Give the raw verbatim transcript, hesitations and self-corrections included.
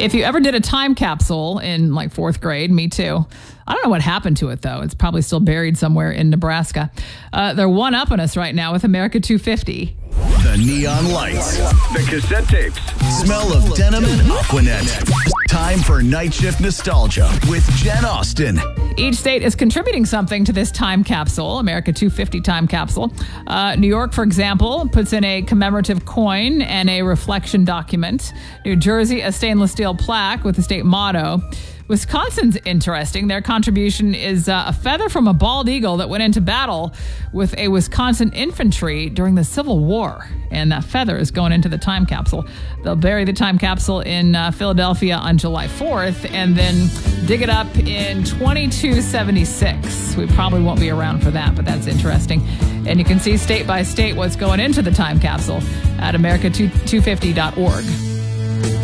If you ever did a time capsule in like fourth grade, me too. I don't know what happened to it, though. It's probably still buried somewhere in Nebraska. Uh, they're one-upping us right now with America two fifty. The neon lights. The cassette tapes. Smell of denim and Aquanet. Time for Night Shift Nostalgia with Jen Austen. Each state is contributing something to this time capsule, America two fifty time capsule. Uh, New York, for example, puts in a commemorative coin and a reflection document. New Jersey, a stainless steel plaque with the state motto. Wisconsin's interesting. Their contribution is uh, a feather from a bald eagle that went into battle with a Wisconsin infantry during the Civil War. And that feather is going into the time capsule. They'll bury the time capsule in uh, Philadelphia on July fourth and then dig it up in twenty-two seventy-six. We probably won't be around for that, but that's interesting. And you can see state by state what's going into the time capsule at America two fifty dot org.